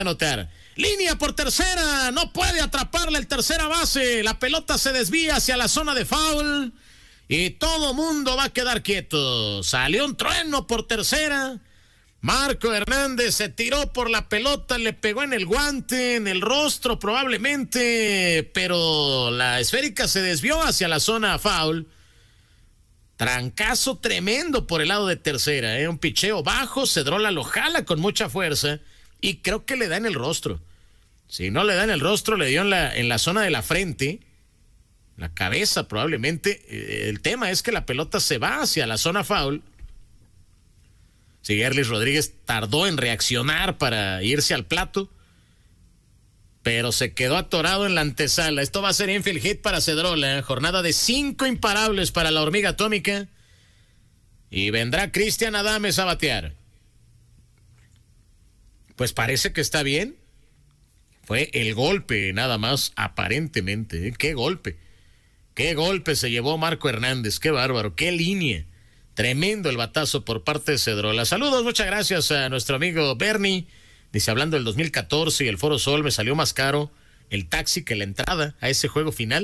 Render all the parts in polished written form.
anotar. Línea por tercera, no puede atraparla el tercera base, la pelota se desvía hacia la zona de foul y todo mundo va a quedar quieto. Salió un trueno por tercera, Marco Hernández se tiró por la pelota, le pegó en el guante, en el rostro probablemente, pero la esférica se desvió hacia la zona foul. Trancazo tremendo por el lado de tercera, un picheo bajo, Cedrola lo jala con mucha fuerza y creo que le da en el rostro. Si no le da en el rostro, le dio en la zona de la frente, la cabeza probablemente. El tema es que la pelota se va hacia la zona foul. Siguerlis Rodríguez tardó en reaccionar para irse al plato, pero se quedó atorado en la antesala. Esto va a ser infield hit para Cedrola, jornada de 5 imparables para la hormiga atómica, y vendrá Cristian Adames a batear. Pues parece que está bien. Fue el golpe nada más, aparentemente. ¡Qué golpe! ¡Qué golpe se llevó Marco Hernández! ¡Qué bárbaro! ¡Qué línea! Tremendo el batazo por parte de Cedrola. Saludos, muchas gracias a nuestro amigo Bernie. Dice, hablando del 2014 y el Foro Sol, me salió más caro el taxi que la entrada a ese juego final.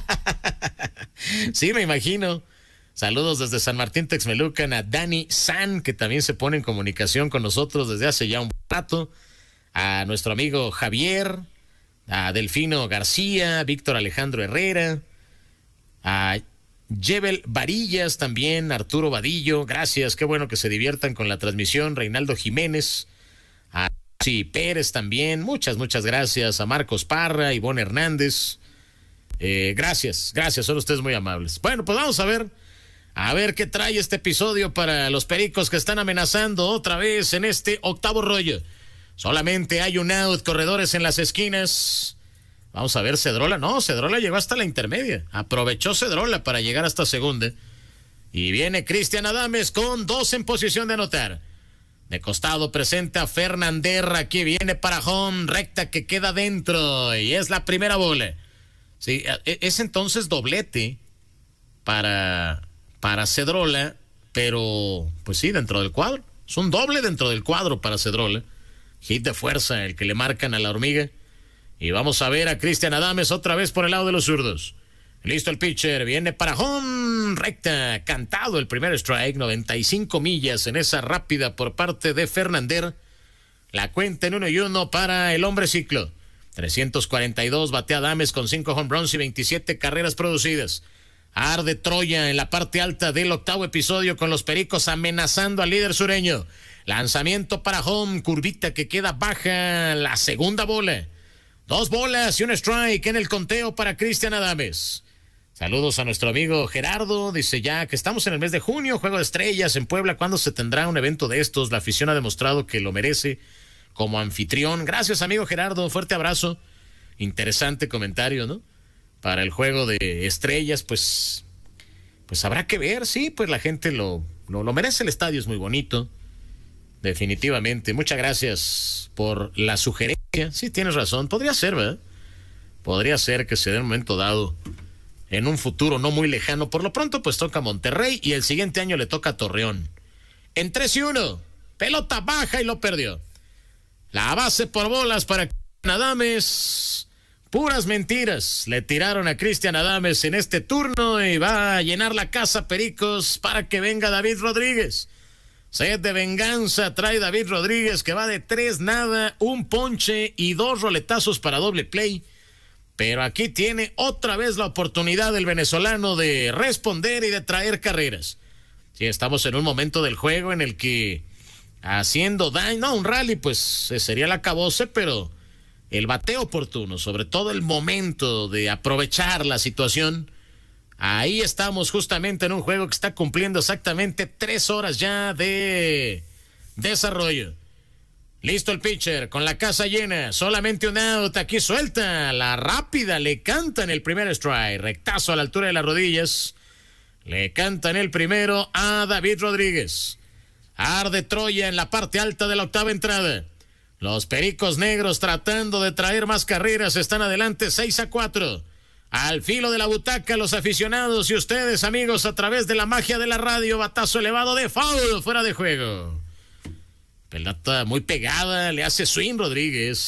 Sí, me imagino. Saludos desde San Martín Texmelucan a Dani San, que también se pone en comunicación con nosotros desde hace ya un rato. A nuestro amigo Javier, a Delfino García, Víctor Alejandro Herrera, a Jebel Varillas también, Arturo Vadillo, gracias, qué bueno que se diviertan con la transmisión. Reinaldo Jiménez, a Sí, Pérez también, muchas gracias, a Marcos Parra, Ivonne Hernández, gracias, son ustedes muy amables. Bueno, pues vamos a ver qué trae este episodio para los Pericos que están amenazando otra vez en este octavo rollo. Solamente hay un out, corredores en las esquinas. Vamos a ver, Cedrola llegó hasta la intermedia, aprovechó Cedrola para llegar hasta segunda, y viene Cristian Adames con 2 en posición de anotar. De costado presenta Fernander, aquí viene para home, recta que queda dentro, y es la primera bola. Sí, es entonces doblete para Cedrola, pero pues sí, dentro del cuadro. Es un doble dentro del cuadro para Cedrola. Hit de fuerza, el que le marcan a la hormiga. Y vamos a ver a Cristian Adames otra vez por el lado de los zurdos. Listo el pitcher, viene para home, recta, cantado el primer strike, 95 millas en esa rápida por parte de Fernander. La cuenta en 1-1 para el hombre ciclo. 342 batea Adames con 5 home runs y 27 carreras producidas. Arde Troya en la parte alta del octavo episodio con los Pericos amenazando al líder sureño. Lanzamiento para home, curvita que queda baja, la segunda bola. 2 bolas y un strike en el conteo para Cristian Adames. Saludos a nuestro amigo Gerardo, dice ya que estamos en el mes de junio, Juego de Estrellas en Puebla, ¿cuándo se tendrá un evento de estos? La afición ha demostrado que lo merece como anfitrión. Gracias, amigo Gerardo, fuerte abrazo. Interesante comentario, ¿no? Para el Juego de Estrellas, pues habrá que ver, sí, pues la gente lo merece, el estadio es muy bonito, definitivamente. Muchas gracias por la sugerencia, sí, tienes razón, podría ser, ¿verdad? Podría ser que se dé un momento dado en un futuro no muy lejano. Por lo pronto, pues toca Monterrey y el siguiente año le toca Torreón. En 3-1, pelota baja y lo perdió. La base por bolas para Adames. Puras mentiras le tiraron a Cristian Adames en este turno y va a llenar la casa Pericos para que venga David Rodríguez. Sed de venganza trae David Rodríguez, que va de 3-0, un ponche y 2 roletazos para doble play. Pero aquí tiene otra vez la oportunidad el venezolano de responder y de traer carreras. Sí, estamos en un momento del juego en el que haciendo daño, no, un rally pues sería el acabose, pero el bateo oportuno, sobre todo el momento de aprovechar la situación, ahí estamos justamente en un juego que está cumpliendo exactamente 3 horas ya de desarrollo. Listo el pitcher, con la casa llena, solamente un out, aquí suelta, la rápida, le cantan el primer strike, rectazo a la altura de las rodillas, le cantan el primero a David Rodríguez. Arde Troya en la parte alta de la octava entrada. Los Pericos Negros tratando de traer más carreras, están adelante 6-4. Al filo de la butaca, los aficionados y ustedes, amigos, a través de la magia de la radio, batazo elevado de foul, fuera de juego. Pelota muy pegada, le hace swing Rodríguez.